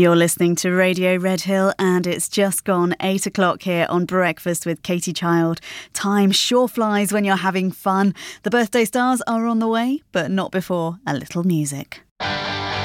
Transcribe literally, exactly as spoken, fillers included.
You're listening to Radio Redhill and it's just gone eight o'clock here on Breakfast with Katie Child. Time sure flies when you're having fun. The birthday stars are on the way, but not before a little music.